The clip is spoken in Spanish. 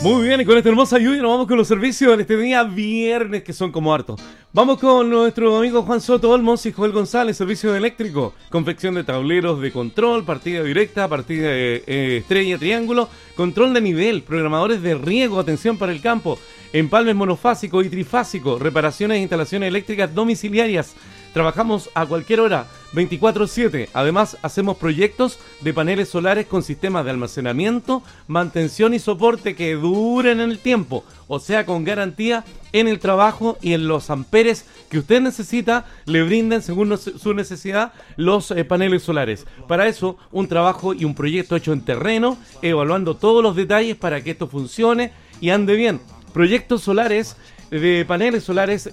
Muy bien, y con esta hermosa lluvia nos vamos con los servicios en este día viernes, que son como hartos. Vamos con nuestro amigo Juan Soto Olmos y Joel González, servicio eléctrico, confección de tableros de control, partida directa, partida de estrella, triángulo, control de nivel, programadores de riego, atención para el campo, empalmes monofásico y trifásico, reparaciones e instalaciones eléctricas domiciliarias. Trabajamos a cualquier hora, 24/7. Además, hacemos proyectos de paneles solares con sistemas de almacenamiento, mantención y soporte que duren en el tiempo. O sea, con garantía en el trabajo y en los amperes que usted necesita, le brinden según su necesidad los paneles solares. Para eso, un trabajo y un proyecto hecho en terreno, evaluando todos los detalles para que esto funcione y ande bien. Proyectos solares de paneles solares